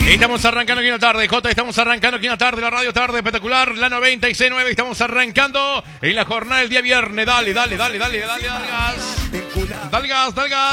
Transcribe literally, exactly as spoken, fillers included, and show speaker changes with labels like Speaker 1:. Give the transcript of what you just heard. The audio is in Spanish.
Speaker 1: Estamos arrancando aquí en la tarde, Jota, estamos arrancando aquí en la tarde, la radio tarde espectacular, la noventa y seis punto nueve, estamos arrancando en la jornada del día viernes, dale, dale, dale, dale, dale, dale, dale gas, dale gas, dale gas.